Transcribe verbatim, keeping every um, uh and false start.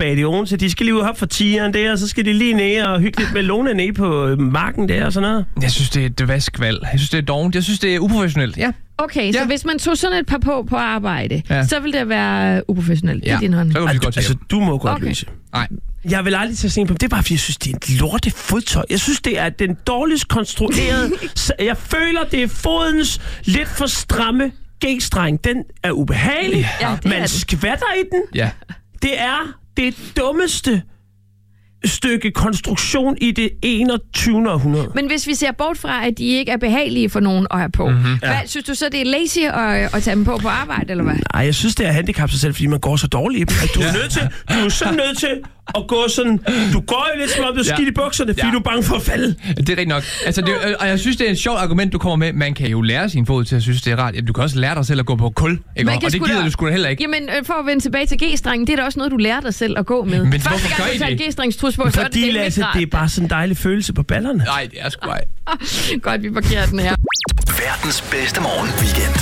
i Odense. De skal lige ud op for tieren der, og så skal de lige ned og hygge lidt med Lone nede på marken der og sådan noget. Jeg synes, det er et vaskvalg. Jeg synes, det er dovent. Jeg synes, det er uprofessionelt. Ja. Okay, ja. så hvis man tog sådan et par på på arbejde, ja. så vil det være uprofessionelt ja. i din hånd. Så kan du, altså, godt altså, du må godt okay. løse. Nej. Jeg vil aldrig tage sådan på. Det er bare, fordi jeg synes, det er et lorte fodtøj. Jeg synes, det er den dårligst konstruerede. Jeg føler, det er fodens lidt for stramme G-streng. Den er ubehagelig. Ja, det Man er skvatter i den. Ja. Det er det dummeste stykke konstruktion i det enogtyvende århundrede. Men hvis vi ser bort fra, at de ikke er behagelige for nogen at have på, mm-hmm. hvad, ja. synes du så, det er lazy at, at tage dem på på arbejde, eller hvad? Nej, jeg synes, det er at handicappe sig selv, fordi man går så dårligt i dem. At du, er ja. nødt til, du er så nødt til at gå sådan... Du går jo lidt som om, du er skidt i bukserne, fordi ja. du er bange for at falde. Det er rigtigt nok. Altså, det, og jeg synes, det er et sjovt argument, du kommer med. Man kan jo lære sin fod til at synes, det er rart. Du kan også lære dig selv at gå på kul, ikke? Og det gider da, du sgu da heller ikke. Jamen, for at vende tilbage til G-strengen, det er da også noget, du lærer dig selv at gå med. Men første hvorfor gang, du tager en G-strengstrus på, så er det Fordi, Lasse, det er bare sådan en dejlig følelse på ballerne. Nej, det er sgu ej. Godt, vi parkerer den her. Verdens bedste morgenweekend.